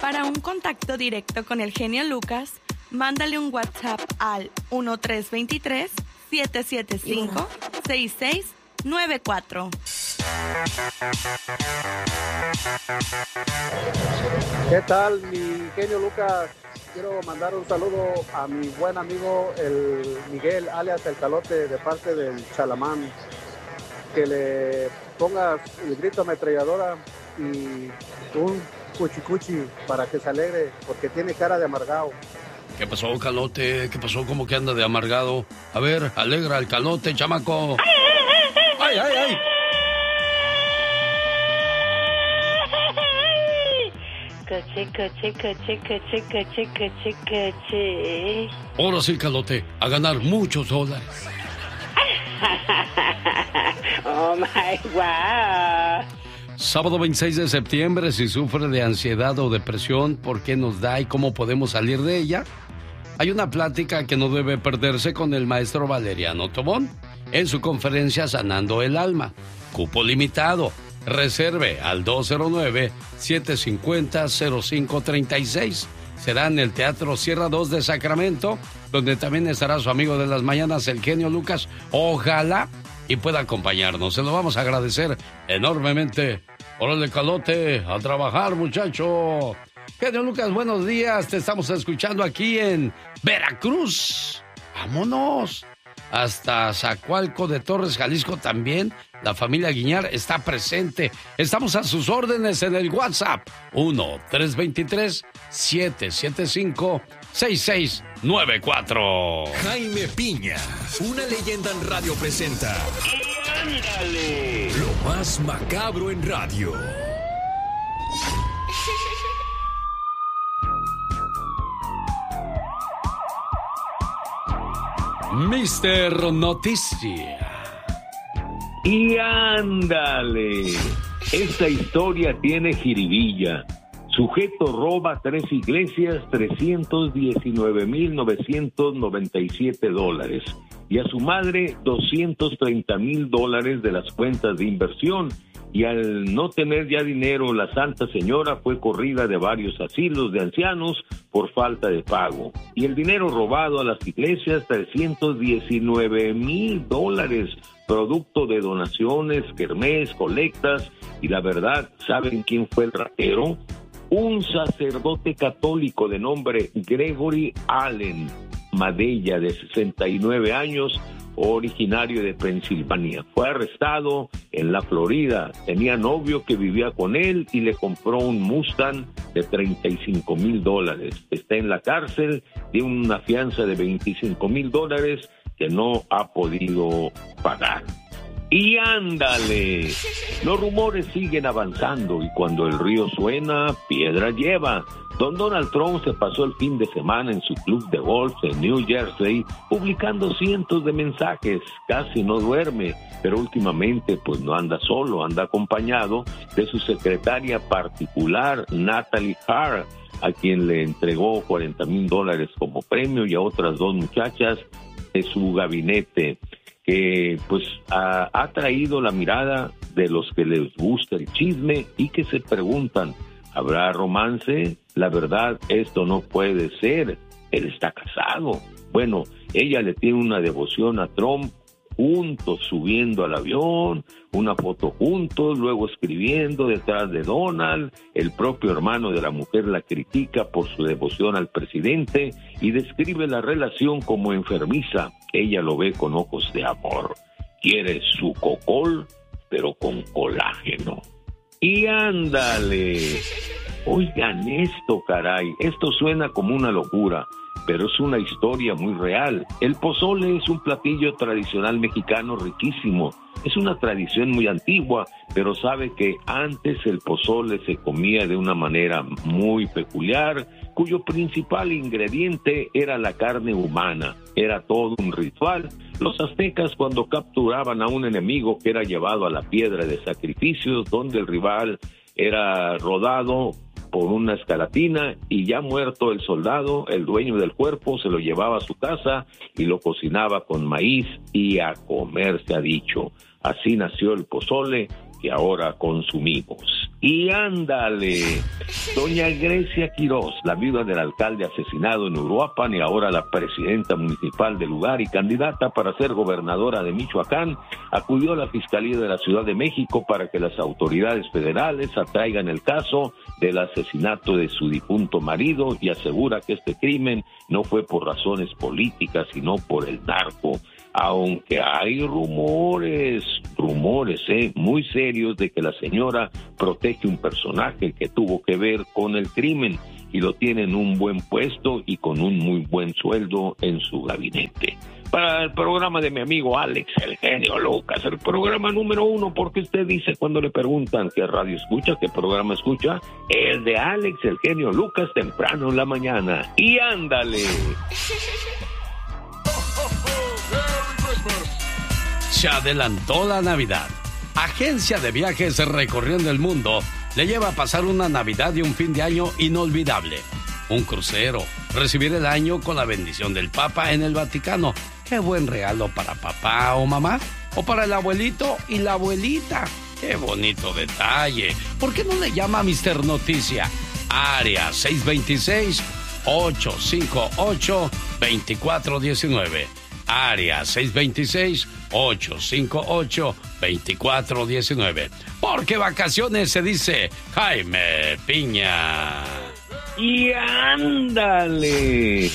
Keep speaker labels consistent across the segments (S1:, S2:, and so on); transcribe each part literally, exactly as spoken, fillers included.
S1: Para un contacto directo con el genio Lucas, mándale un WhatsApp al uno tres dos tres, siete siete cinco, seis seis nueve cuatro.
S2: ¿Qué tal, mi genio Lucas? Quiero mandar un saludo a mi buen amigo el Miguel, alias El Calote, de parte del Chalamán. Que le pongas el grito ametralladora y un cuchicuchi para que se alegre, porque tiene cara de amargado.
S3: ¿Qué pasó, Calote? ¿Qué pasó? ¿Cómo que anda de amargado? A ver, alegra al Calote, chamaco. ¡Ay, ay, ay!
S4: Coche, coche, coche, coche, coche, coche, coche.
S3: Ahora sí, Calote, a ganar muchos dólares.
S4: Oh my wow.
S3: Sábado veintiséis de septiembre, si sufre de ansiedad o depresión, ¿por qué nos da y cómo podemos salir de ella? Hay una plática que no debe perderse con el maestro Valeriano Tobón en su conferencia Sanando el Alma. Cupo limitado. Reserve al dos cero nueve, siete cinco cero, cero cinco tres seis. Será en el Teatro Sierra dos de Sacramento, donde también estará su amigo de las mañanas, el genio Lucas. Ojalá y pueda acompañarnos. Se lo vamos a agradecer enormemente. Órale, Calote, a trabajar, muchacho. Genio Lucas, buenos días. Te estamos escuchando aquí en Veracruz. Vámonos. Hasta Zacualco de Torres, Jalisco también. La familia Guiñar está presente. Estamos a sus órdenes en el WhatsApp. uno tres dos tres, siete siete cinco, seis seis nueve cuatro.
S5: Jaime Piña, una leyenda en radio presenta. ¡Y ándale! Lo más macabro en radio.
S3: Mister Noticia.
S6: Y ándale, esta historia tiene jiribilla. Sujeto roba tres iglesias, trescientos diecinueve mil novecientos noventa y siete dólares. Y a su madre, doscientos treinta mil dólares de las cuentas de inversión. Y al no tener ya dinero, la Santa Señora fue corrida de varios asilos de ancianos por falta de pago. Y el dinero robado a las iglesias, trescientos diecinueve mil dólares, producto de donaciones, kermés, colectas. Y la verdad, ¿saben quién fue el ratero? Un sacerdote católico de nombre Gregory Allen Madella, de sesenta y nueve años, originario de Pensilvania. Fue arrestado en la Florida. Tenía novio que vivía con él y le compró un Mustang de treinta y cinco mil dólares. Está en la cárcel, tiene una fianza de veinticinco mil dólares que no ha podido pagar. Y ándale, los rumores siguen avanzando y cuando el río suena, piedra lleva. Don Donald Trump se pasó el fin de semana en su club de golf en New Jersey publicando cientos de mensajes. Casi no duerme, pero últimamente pues no anda solo, anda acompañado de su secretaria particular, Natalie Hart, a quien le entregó cuarenta mil dólares como premio, y a otras dos muchachas de su gabinete, que pues ha, ha traído la mirada de los que les gusta el chisme y que se preguntan, ¿habrá romance? La verdad, esto no puede ser. Él está casado. Bueno, ella le tiene una devoción a Trump, juntos subiendo al avión, una foto juntos, luego escribiendo detrás de Donald. El propio hermano de la mujer la critica por su devoción al presidente y describe la relación como enfermiza. Ella lo ve con ojos de amor. Quiere su cocol, pero con colágeno. Y ándale. Oigan esto, caray. Esto suena como una locura, pero es una historia muy real. El pozole es un platillo tradicional mexicano riquísimo. Es una tradición muy antigua, pero sabe que antes el pozole se comía de una manera muy peculiar, cuyo principal ingrediente era la carne humana. Era todo un ritual. Los aztecas, cuando capturaban a un enemigo, que era llevado a la piedra de sacrificios, donde el rival era rodado por una escalatina, y ya muerto el soldado, el dueño del cuerpo se lo llevaba a su casa y lo cocinaba con maíz, y a comer se ha dicho. Así nació el pozole, que ahora consumimos. Y ándale, doña Grecia Quirós, la viuda del alcalde asesinado en Uruapan y ahora la presidenta municipal del lugar y candidata para ser gobernadora de Michoacán, acudió a la Fiscalía de la Ciudad de México para que las autoridades federales atraigan el caso del asesinato de su difunto marido y asegura que este crimen no fue por razones políticas, sino por el narco. Aunque hay rumores, rumores, eh, muy serios de que la señora protege un personaje que tuvo que ver con el crimen y lo tiene en un buen puesto y con un muy buen sueldo en su gabinete. Para el programa de mi amigo Alex, el genio Lucas, el programa número uno, porque usted dice cuando le preguntan qué radio escucha, qué programa escucha, el de Alex, el genio Lucas, temprano en la mañana. Y ándale.
S3: Se adelantó la Navidad. Agencia de viajes recorriendo el mundo le lleva a pasar una Navidad y un fin de año inolvidable. Un crucero, recibir el año con la bendición del Papa en el Vaticano. Qué buen regalo para papá o mamá, o para el abuelito y la abuelita. Qué bonito detalle. ¿Por qué no le llama a mister Noticia? Área seis dos seis, ocho cinco ocho, dos cuatro uno nueve. Área seis dos seis, ocho cinco ocho, dos cuatro uno nueve. Porque vacaciones se dice Jaime Piña.
S6: Y ándale.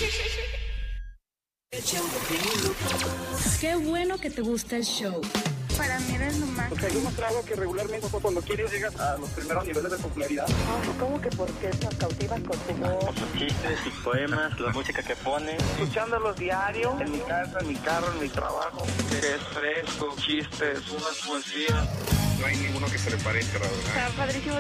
S7: Qué bueno que te gusta el show.
S8: Para mí eres lo más.
S2: Porque yo mostrado que regularmente cuando quieres llegas a los primeros niveles de popularidad.
S8: ¿Cómo que por qué nos cautivas con tu voz?
S9: Por sus chistes, sus poemas, la música que pone.
S2: Escuchándolos diario, en mi casa, en mi carro, en mi trabajo. Que es fresco, chistes, unas poesías.
S10: No hay ninguno que se le parezca, la verdad.
S8: Está padrísimo.